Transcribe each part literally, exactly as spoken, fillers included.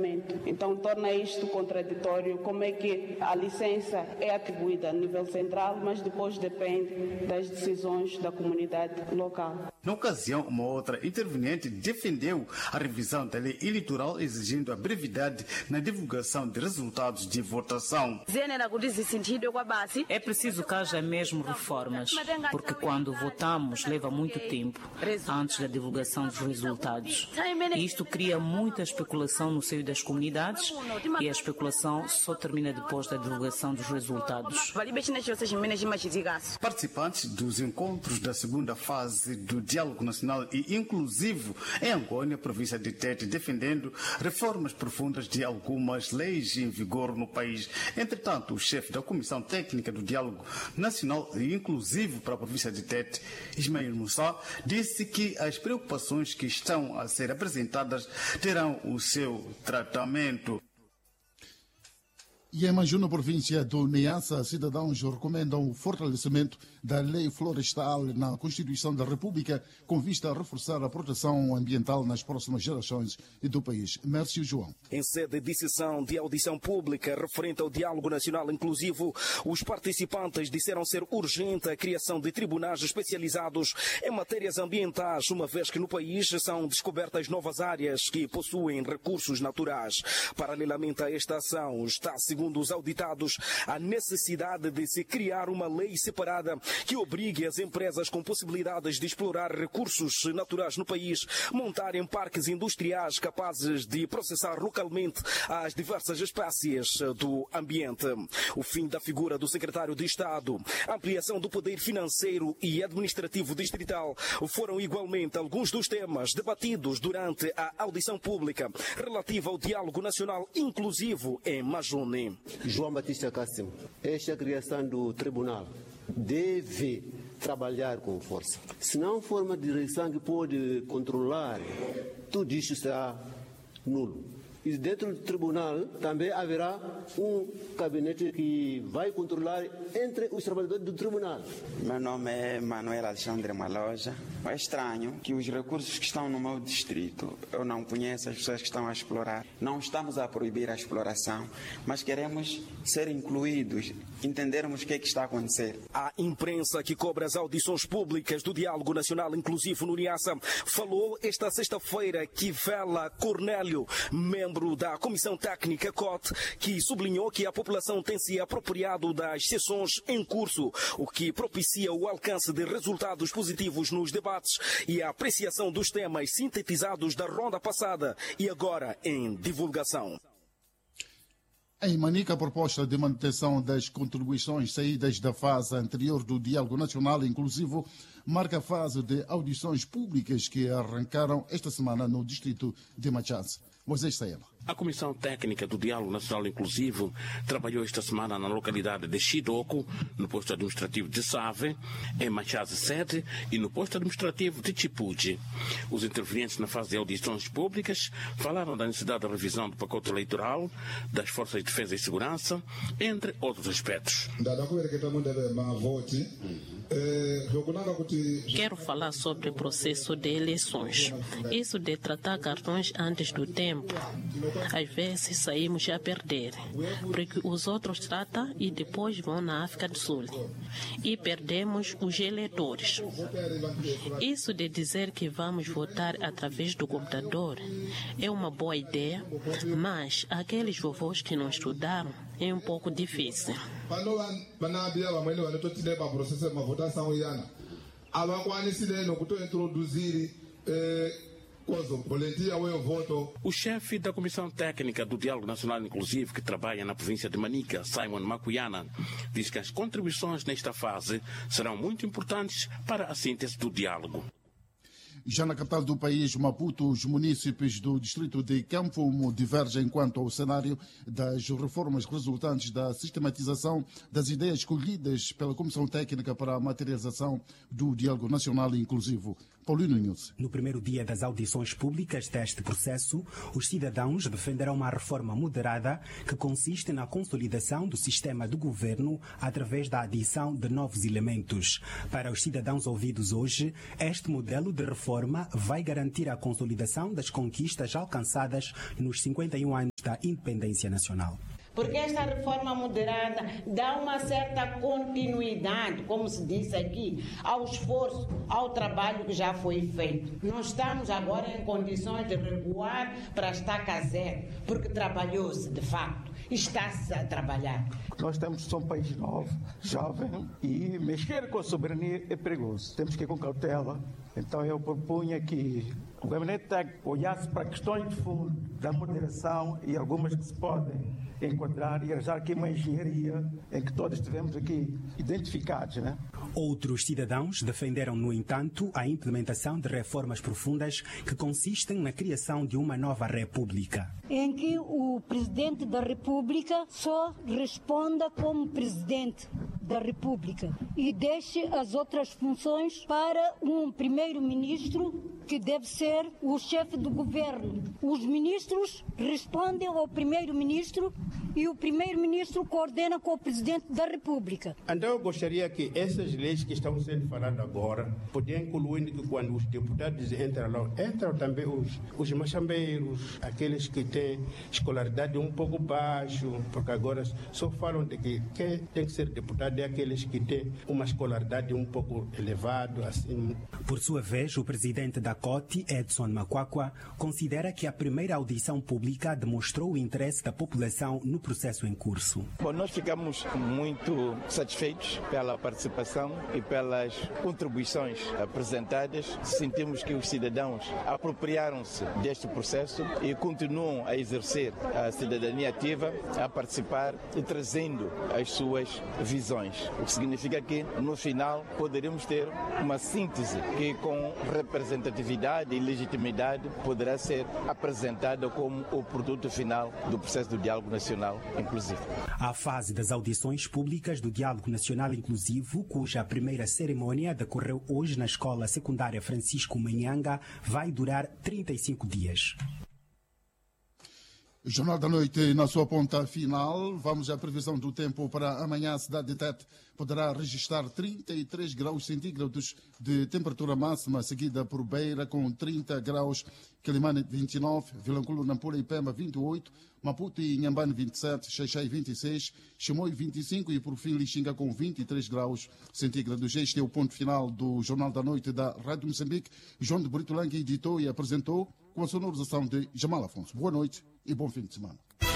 Então torna isto contraditório. Como é que a licença é atribuída a nível central, mas depois depende das decisões da comunidade local? Na ocasião, uma outra interveniente defendeu a revisão da lei eleitoral, exigindo a brevidade na divulgação de resultados de votação. É preciso que haja mesmo reformas, porque quando votamos leva muito tempo antes da divulgação dos resultados. Isto cria muita especulação no seio das comunidades e a especulação só termina depois da divulgação dos resultados. Participantes dos encontros da segunda fase do Diálogo Nacional e Inclusivo em Angônia, província de Tete, defendendo reformas profundas de algumas leis em vigor no país. Entretanto, o chefe da Comissão Técnica do Diálogo Nacional e Inclusivo para a província de Tete, Ismael Moussa, disse que as preocupações que estão a ser apresentadas terão o seu tratamento. E em Manjuna, província do Niassa, cidadãos recomendam o fortalecimento da lei florestal na Constituição da República, com vista a reforçar a proteção ambiental nas próximas gerações do país. Mércio João. Em sede de sessão de audição pública referente ao Diálogo Nacional Inclusivo, os participantes disseram ser urgente a criação de tribunais especializados em matérias ambientais, uma vez que no país são descobertas novas áreas que possuem recursos naturais. Paralelamente a esta ação, está, segundo Segundo os auditados, a necessidade de se criar uma lei separada que obrigue as empresas com possibilidades de explorar recursos naturais no país montarem parques industriais capazes de processar localmente as diversas espécies do ambiente. O fim da figura do secretário de Estado, a ampliação do poder financeiro e administrativo distrital foram igualmente alguns dos temas debatidos durante a audição pública relativa ao Diálogo Nacional Inclusivo em Majune. João Batista Cássimo, esta criação do tribunal deve trabalhar com força. Se não for uma direção que pode controlar, tudo isso será nulo. E dentro do tribunal também haverá um gabinete que vai controlar entre os trabalhadores do tribunal. Meu nome é Manuel Alexandre Maloja. É estranho que os recursos que estão no meu distrito, eu não conheço as pessoas que estão a explorar. Não estamos a proibir a exploração, mas queremos ser incluídos, entendermos o que é que está a acontecer. A imprensa que cobre as audições públicas do Diálogo Nacional Inclusivo no Niassa falou esta sexta-feira que Vela Cornélio, membro da Comissão Técnica C O T, que sublinhou que a população tem se apropriado das sessões em curso, o que propicia o alcance de resultados positivos nos debates e a apreciação dos temas sintetizados da ronda passada e agora em divulgação. Em Manica, a proposta de manutenção das contribuições saídas da fase anterior do Diálogo Nacional Inclusivo marca a fase de audições públicas que arrancaram esta semana no distrito de Machaz. Moisés Saela. A Comissão Técnica do Diálogo Nacional Inclusivo trabalhou esta semana na localidade de Chidoko, no posto administrativo de Save, em Machaz sede e no posto administrativo de Chipuji. Os intervenientes na fase de audições públicas falaram da necessidade da revisão do pacote eleitoral, das forças de defesa e segurança, entre outros aspectos. Quero falar sobre o processo de eleições. Isso de tratar cartões antes do tempo, às vezes saímos a perder, porque os outros tratam e depois vão na África do Sul. E perdemos os eleitores. Isso de dizer que vamos votar através do computador é uma boa ideia, mas aqueles vovôs que não estudaram é um pouco difícil. O chefe da Comissão Técnica do Diálogo Nacional Inclusivo, que trabalha na província de Manica, Simon Makuyana, diz que as contribuições nesta fase serão muito importantes para a síntese do diálogo. Já na capital do país, Maputo, os munícipes do distrito de Campo divergem quanto ao cenário das reformas resultantes da sistematização das ideias escolhidas pela Comissão Técnica para a materialização do Diálogo Nacional Inclusivo. Paulino Nunes. No primeiro dia das audições públicas deste processo, os cidadãos defenderão uma reforma moderada que consiste na consolidação do sistema de governo através da adição de novos elementos. Para os cidadãos ouvidos hoje, este modelo de reforma vai garantir a consolidação das conquistas alcançadas nos cinquenta e um anos da independência nacional. Porque esta reforma moderada dá uma certa continuidade, como se disse aqui, ao esforço, ao trabalho que já foi feito. Não estamos agora em condições de recuar para a estaca zero, porque trabalhou-se de facto, está-se a trabalhar. Nós temos só um país novo, jovem, e mexer com a soberania é perigoso. Temos que ir com cautela. Então eu propunha que o gabinete olhasse para questões de fundo da moderação e algumas que se podem enquadrar e arranjar aqui uma engenharia em que todos estivemos aqui identificados, né? Outros cidadãos defenderam, no entanto, a implementação de reformas profundas que consistem na criação de uma nova república. Em que o presidente da república só responda como presidente da república e deixe as outras funções para um primeiro-ministro que deve ser o chefe do governo. Os ministros respondem ao primeiro-ministro e o primeiro-ministro coordena com o presidente da república. Então eu gostaria que essas leis que estão sendo faladas agora podiam incluir que quando os deputados entram lá, entram também os, os machambeiros, aqueles que têm escolaridade um pouco baixo, porque agora só falam de que quem tem que ser deputado é aqueles que têm uma escolaridade um pouco elevada. Assim. Por sua vez, o presidente da C O T, Edson Makwakwa, considera que a primeira audição pública demonstrou o interesse da população no processo em curso. Bom, nós ficamos muito satisfeitos pela participação e pelas contribuições apresentadas. Sentimos que os cidadãos apropriaram-se deste processo e continuam a exercer a cidadania ativa, a participar e trazendo as suas visões. O que significa que, no final, poderemos ter uma síntese que, com representatividade e legitimidade, poderá ser apresentada como o produto final do processo do diálogo nacional inclusivo. A fase das audições públicas do Diálogo Nacional Inclusivo, cuja primeira cerimônia decorreu hoje na Escola Secundária Francisco Manhanga, vai durar trinta e cinco dias. Jornal da Noite, na sua ponta final, vamos à previsão do tempo para amanhã. A cidade de Tete poderá registrar trinta e três graus centígrados de temperatura máxima, seguida por Beira com trinta graus, Quelimane vinte e nove, Vilanculo, Nampula e Pemba vinte e oito, Maputo e Inhambane vinte e sete, Xai-Xai vinte e seis, Chimoio vinte e cinco e por fim Lixinga com vinte e três graus centígrados. Este é o ponto final do Jornal da Noite da Rádio Moçambique. João de Brito Lange editou e apresentou com a sonorização de Jamal Afonso. Boa noite e bom fim de semana.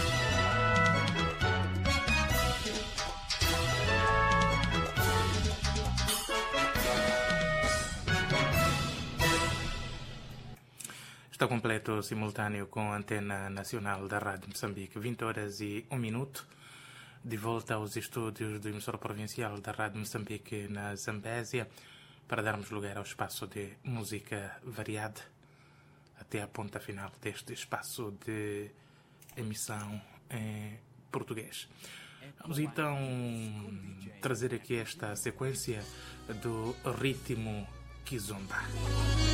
Está completo simultâneo com a antena nacional da Rádio Moçambique, vinte horas e um minuto. De volta aos estúdios do emissor provincial da Rádio Moçambique na Zambésia, para darmos lugar ao espaço de música variada, até a ponta final deste espaço de emissão em português. Vamos então trazer aqui esta sequência do ritmo Kizomba.